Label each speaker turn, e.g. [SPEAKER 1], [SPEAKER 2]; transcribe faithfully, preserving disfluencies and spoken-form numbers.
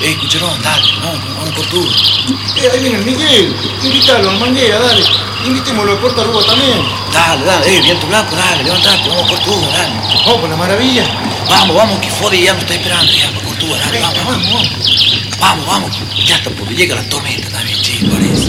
[SPEAKER 1] Eh, Cucherón, dale, vamos, vamos por tú.
[SPEAKER 2] Eh, ahí viene el Miguel. Invítalo al Manguera, dale. Invitémoslo a Puerto Aruba también.
[SPEAKER 1] Dale, dale, eh, viento blanco, dale, levantate, vamos por tú, dale.
[SPEAKER 2] Vamos por la maravilla.
[SPEAKER 1] Vamos, vamos, que Fode ya nos está esperando, ya, por tú, dale,
[SPEAKER 2] Venga,
[SPEAKER 1] vamos,
[SPEAKER 2] vamos, vamos.
[SPEAKER 1] vamos, vamos. Ya está, porque llega la tormenta también, sí, parece.